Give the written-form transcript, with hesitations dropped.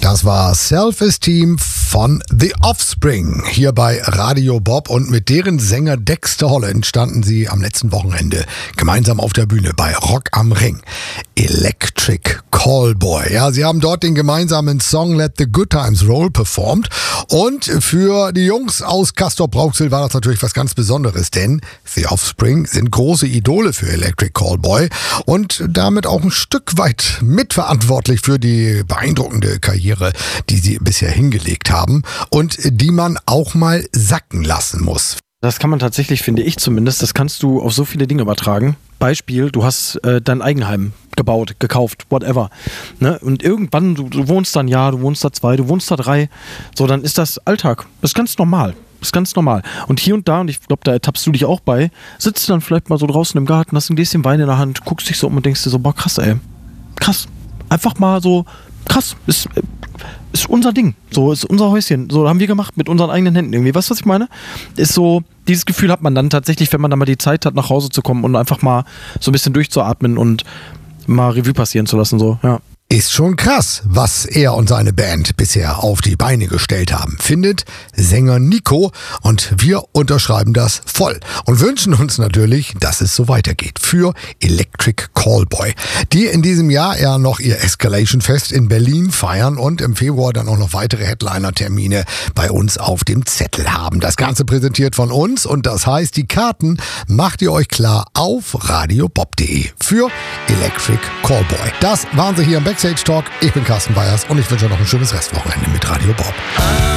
Das war Self-Esteem von The Offspring hier bei Radio Bob, und mit deren Sänger Dexter Holland standen sie am letzten Wochenende gemeinsam auf der Bühne bei Rock am Ring. Electric Callboy. Ja, sie haben dort den gemeinsamen Song Let the Good Times Roll performt, und für die Jungs aus Castrop-Rauxel war das natürlich was ganz Besonderes, denn The Offspring sind große Idole für Electric Callboy und damit auch ein Stück weit mitverantwortlich für die beeindruckende Karriere, die sie bisher hingelegt haben und die man auch mal sacken lassen muss. Das kann man tatsächlich, finde ich zumindest, das kannst du auf so viele Dinge übertragen. Beispiel, du hast dein Eigenheim gebaut, gekauft, whatever. Ne? Und irgendwann, du wohnst da ein Jahr, du wohnst da 2, du wohnst da 3, so, dann ist das Alltag. Das ist ganz normal. Das ist ganz normal. Und hier und da, und ich glaube, da ertappst du dich auch bei, sitzt du dann vielleicht mal so draußen im Garten, hast ein Gläschen Wein in der Hand, guckst dich so um und denkst dir so, boah, krass, ey. Krass. Einfach mal so, krass. Ist unser Ding. So, ist unser Häuschen. So haben wir gemacht mit unseren eigenen Händen irgendwie. Weißt du, was ich meine? Ist so, dieses Gefühl hat man dann tatsächlich, wenn man dann mal die Zeit hat, nach Hause zu kommen und einfach mal so ein bisschen durchzuatmen und mal Revue passieren zu lassen, so, ja. Ist schon krass, was er und seine Band bisher auf die Beine gestellt haben, findet Sänger Nico, und wir unterschreiben das voll und wünschen uns natürlich, dass es so weitergeht für Electric Callboy, die in diesem Jahr ja noch ihr Escalation Fest in Berlin feiern und im Februar dann auch noch weitere Headliner-Termine bei uns auf dem Zettel haben. Das Ganze präsentiert von uns, und das heißt, die Karten macht ihr euch klar auf radiobob.de für Electric Callboy. Das waren sie hier im Backstage Talk. Ich bin Carsten Weyers und ich wünsche euch noch ein schönes Restwochenende mit Radio Bob.